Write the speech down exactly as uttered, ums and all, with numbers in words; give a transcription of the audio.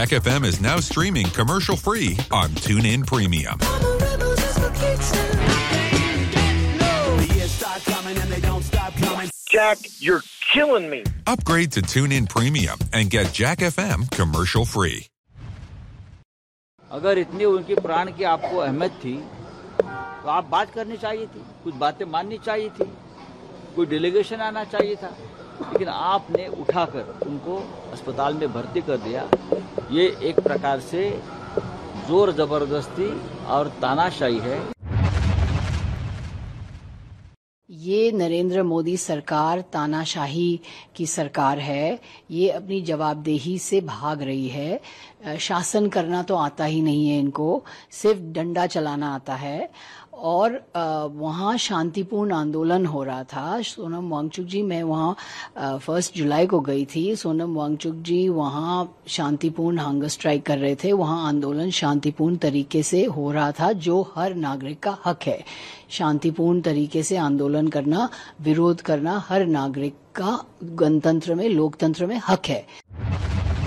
Jack F M is now streaming commercial-free on TuneIn Premium. Jack, you're killing me. Upgrade to TuneIn Premium and get Jack F M commercial-free. अगर इतनी उनकी प्राण की आपको अहमियत थी तो आप बात करनी चाहिए थी, कुछ बातें माननी चाहिए थी, कोई डेलीगेशन आना चाहिए था, लेकिन आपने उठाकर उनको अस्पताल में भर्ती कर दिया। ये एक प्रकार से जोर जबरदस्ती और तानाशाही है। ये नरेंद्र मोदी सरकार तानाशाही की सरकार है। ये अपनी जवाबदेही से भाग रही है। शासन करना तो आता ही नहीं है इनको, सिर्फ डंडा चलाना आता है। और वहाँ शांतिपूर्ण आंदोलन हो रहा था। सोनम वांगचुक जी, मैं वहाँ फर्स्ट जुलाई को गई थी। सोनम वांगचुक जी वहाँ शांतिपूर्ण हंगर स्ट्राइक कर रहे थे। वहाँ आंदोलन शांतिपूर्ण तरीके से हो रहा था, जो हर नागरिक का हक है। शांतिपूर्ण तरीके से आंदोलन करना, विरोध करना हर नागरिक का गणतंत्र में, लोकतंत्र में हक है।